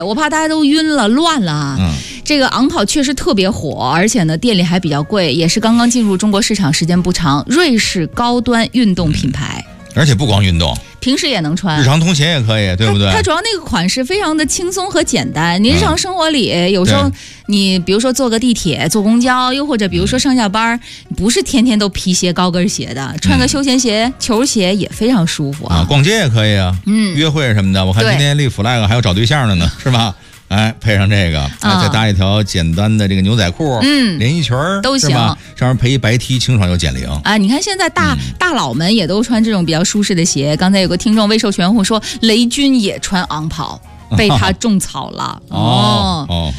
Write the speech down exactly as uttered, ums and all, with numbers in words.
我怕大家都晕了乱了啊。 嗯， 这个昂跑确实特别火，而且呢店里还比较贵，也是刚刚进入中国市场时间不长，瑞士高端运动品牌。 而且不光运动， 平时也能穿， 日常通勤也可以，对不对？ 它, 它主要那个款式非常的轻松和简单，你日常生活里、嗯、有时候你比如说坐个地铁、坐公交，又或者比如说上下班，嗯、不是天天都皮鞋、高跟鞋的，穿个休闲鞋、嗯、球鞋也非常舒服 啊, 啊。逛街也可以啊，嗯，约会什么的，我看今天立 flag 还有找对象的呢，是吧？哎，配上这个，哎，再搭一条简单的这个牛仔裤，嗯，连衣裙都行，上面配一白 T， 清爽又减龄啊！你看现在大、嗯、大佬们也都穿这种比较舒适的鞋。刚才有个听众未授权户说，雷军也穿昂跑，被他种草了。哦哦。